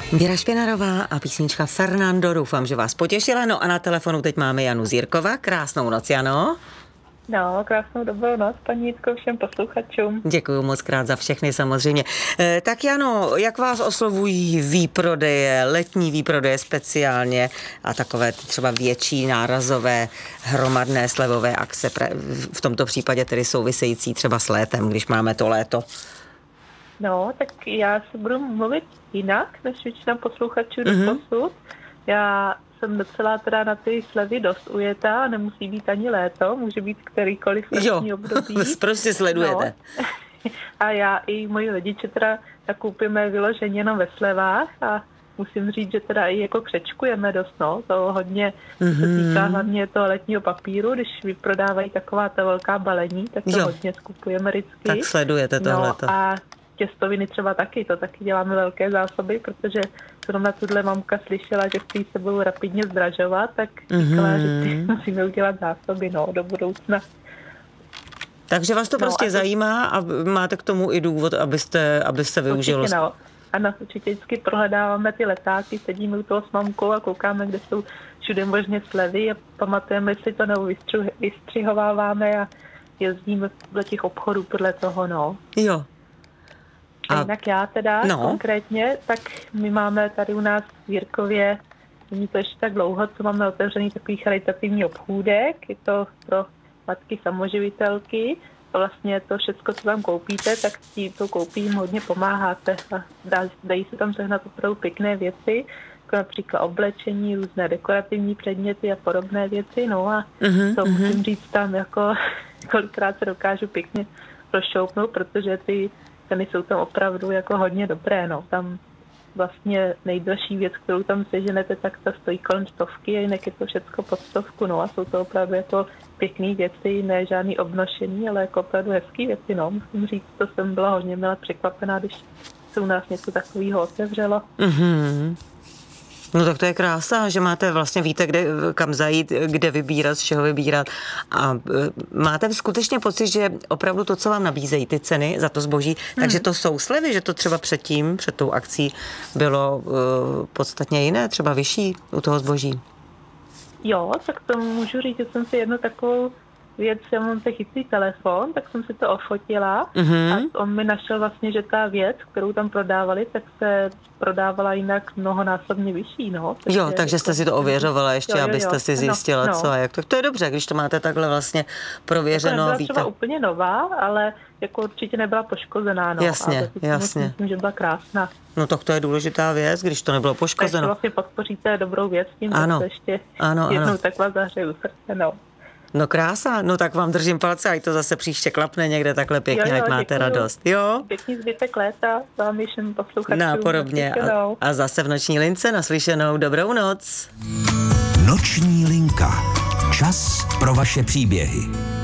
Věra Špinarová a písnička Fernando, doufám, že vás potěšila. No a na telefonu teď máme Janu Zírkova. Krásnou noc, Jano. No, krásnou dobrou noc, paní Jitko, všem posluchačům. Děkuju moc krát za všechny samozřejmě. Tak Jano, jak vás oslovují výprodeje, letní výprodeje speciálně a takové třeba větší nárazové hromadné slevové akce, v tomto případě tedy související třeba s létem, když máme to léto? No, tak já se budu mluvit jinak, než většina posluchačů doposud. Já jsem docela teda na ty slevy dost ujetá a nemusí být ani léto, může být kterýkoliv letní období. Prostě sledujete. No. A já i moji rodiče teda nakupíme vyloženě jenom ve slevách a musím říct, že teda i jako křečkujeme dost, no. To hodně se týká hlavně toho letního papíru, když vyprodávají taková ta velká balení, tak to hodně skupujeme vždycky. Tak sledujete tohleto. No a těstoviny třeba taky, to taky děláme velké zásoby, protože zrovna tuhle mamka slyšela, že chtějí se budou rapidně zdražovat, tak říkala, že si musíme udělat zásoby, no, do budoucna. Takže vás to prostě zajímá a máte k tomu i důvod, abyste využili. Určitě, no. Ano, určitě vždycky prohledáváme ty letáky, sedíme u toho s mamkou a koukáme, kde jsou všude možně slevy a pamatujeme, jestli to nebo vystřihováváme a jezdíme do těch obchodů podle toho, no. Jo. A jinak já teda konkrétně, tak my máme tady u nás v Jirkově, není to ještě tak dlouho, co máme otevřený takový charitativní obchůdek, je to pro matky samoživitelky a vlastně to všechno, co tam koupíte, tak tím to koupím hodně pomáháte a dají se tam sehnat opravdu pěkné věci, jako například oblečení, různé dekorativní předměty a podobné věci, no a to musím říct tam jako kolikrát se dokážu pěkně prošoupnout, protože ty ceny jsou tam opravdu jako hodně dobré, no. Tam vlastně nejdražší věc, kterou tam seženete, tak ta stojí kolem 100 a jinak je to všecko pod 100, no a jsou to opravdu jako pěkný věci, ne žádný obnošený, ale jako opravdu hezký věci, no. Musím říct, to jsem byla hodně milá překvapená, když se u nás něco takového otevřelo. No tak to je krása, že máte vlastně, víte, kam zajít, kde vybírat, z čeho vybírat a máte skutečně pocit, že opravdu to, co vám nabízejí ty ceny za to zboží, takže to jsou slevy, že to třeba před tou akcí bylo podstatně jiné, třeba vyšší u toho zboží. Jo, tak to můžu říct, že jsem si jednu takovou věc, já mám se chytrý telefon, tak jsem si to ofotila a on mi našel vlastně, že ta věc, kterou tam prodávali, tak se prodávala jinak mnohonásobně vyšší, no. Takže jste si to ověřovala ještě, abyste si zjistila, co a jak. Tak to je dobře, když to máte takhle vlastně prověřeno. To nebyla třeba úplně nová, ale jako určitě nebyla poškozená, no. Jasně. Myslím, že byla krásná. No tak to je důležitá věc, když to nebylo poškozeno. Tak vlastně podpoříte dobrou věc tím, že se ještě jednou takhle zahřeju srdce, no. No krása, no tak vám držím palce, ať to zase příště klapne někde takhle pěkně, ať máte radost. Jo? Pěkný zbytek léta, vám všem posluchačům. Nápodobně a zase v noční lince naslyšenou, dobrou noc. Noční linka. Čas pro vaše příběhy.